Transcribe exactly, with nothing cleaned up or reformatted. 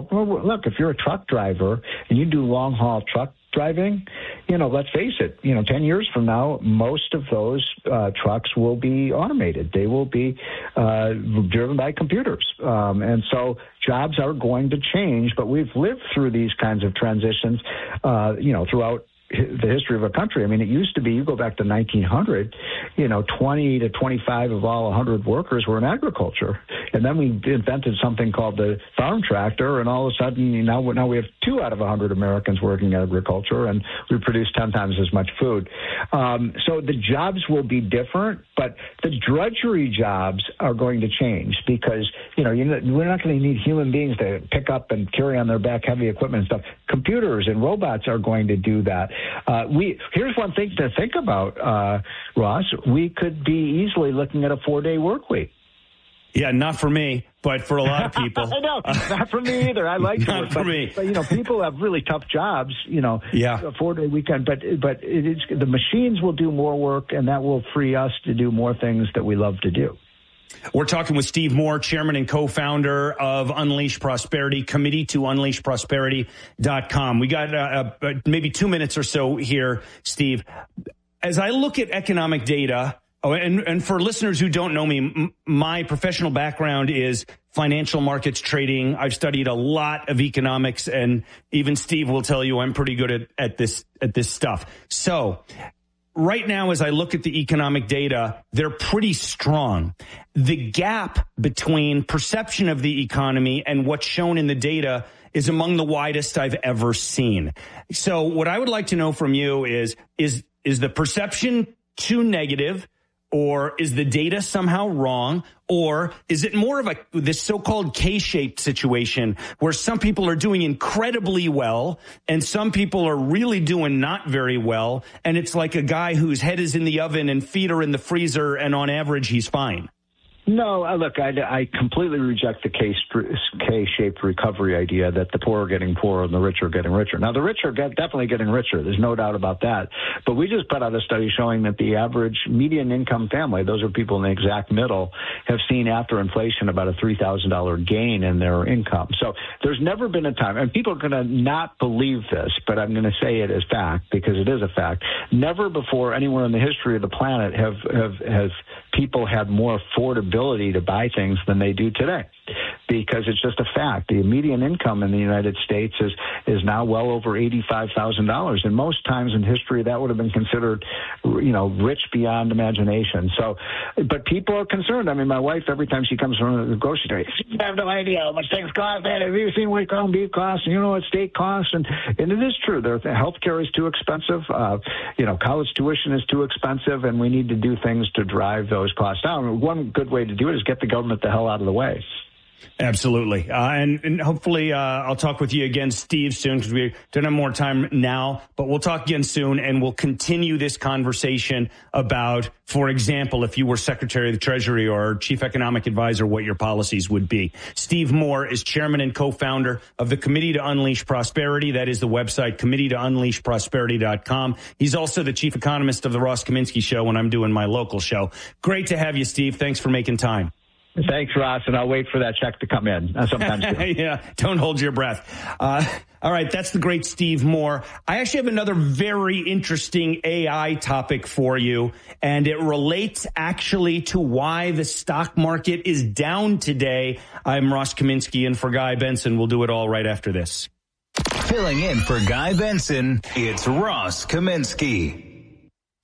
well, look, if you're a truck driver and you do long-haul truck driving, you know, let's face it, you know, ten years from now, most of those uh, trucks will be automated. They will be uh, driven by computers. Um, and so jobs are going to change, but we've lived through these kinds of transitions, uh, you know, throughout the history of a country. I mean, it used to be, you go back to nineteen hundred, you know, twenty to twenty-five of all one hundred workers were in agriculture. And then we invented something called the farm tractor, and all of a sudden, you know, now we have two out of one hundred Americans working in agriculture, and we produce ten times as much food. Um, so the jobs will be different, but the drudgery jobs are going to change because, you know, you're not, we're not going to need human beings to pick up and carry on their back heavy equipment and stuff. Computers and robots are going to do that. Uh, we here's one thing to think about, uh, Ross. We could be easily looking at a four-day work week. Yeah, not for me, but for a lot of people. I know, not for me either. I like to not work, for but, me. But you know, people have really tough jobs. You know, yeah. a four-day weekend. But but it is the machines will do more work, and that will free us to do more things that we love to do. We're talking with Steve Moore, chairman and co-founder of Unleash Prosperity, committee to unleash prosperity dot com. We got uh, uh, maybe two minutes or so here, Steve. As I look at economic data, oh, and, and for listeners who don't know me, m- my professional background is financial markets trading. I've studied a lot of economics, and even Steve will tell you I'm pretty good at, at this at this stuff. So right now, as I look at the economic data, they're pretty strong. The gap between perception of the economy and what's shown in the data is among the widest I've ever seen. So what I would like to know from you is, is, is the perception too negative? Or is the data somehow wrong? Or is it more of a this so-called K-shaped situation where some people are doing incredibly well and some people are really doing not very well? And it's like a guy whose head is in the oven and feet are in the freezer, and on average, he's fine. No, uh, look, I, I completely reject the K, K-shaped recovery idea that the poor are getting poorer and the rich are getting richer. Now, the rich are get, definitely getting richer. There's no doubt about that. But we just put out a study showing that the average median income family, those are people in the exact middle, have seen after inflation about a three thousand dollars gain in their income. So there's never been a time, and people are going to not believe this, but I'm going to say it as fact because it is a fact. Never before anywhere in the history of the planet have, have, have people had more affordability to buy things than they do today, because it's just a fact. The median income in the United States is is now well over eighty-five thousand dollars, and most times in history that would have been considered, you know, rich beyond imagination. So, but people are concerned. I mean, my wife, every time she comes from the grocery store, she have no idea how much things cost. Man, have you seen what ground beef costs? And you know what steak costs? And and it is true. Their healthcare is too expensive. Uh, you know, college tuition is too expensive, and we need to do things to drive those costs down. One good way to do it is get the government the hell out of the way. Absolutely. Uh, and, and hopefully uh, I'll talk with you again, Steve, soon, because we don't have more time now. But we'll talk again soon, and we'll continue this conversation about, for example, if you were Secretary of the Treasury or Chief Economic Advisor, what your policies would be. Steve Moore is chairman and co-founder of the Committee to Unleash Prosperity. That is the website, committee to unleash prosperity dot com. He's also the chief economist of the Ross Kaminsky Show when I'm doing my local show. Great to have you, Steve. Thanks for making time. Thanks, Ross, and I'll wait for that check to come in uh, sometime soon. Yeah, don't hold your breath. Uh, all right, that's the great Steve Moore. I actually have another very interesting A I topic for you, and it relates actually to why the stock market is down today. I'm Ross Kaminsky, and for Guy Benson, we'll do it all right after this. Filling in for Guy Benson, it's Ross Kaminsky.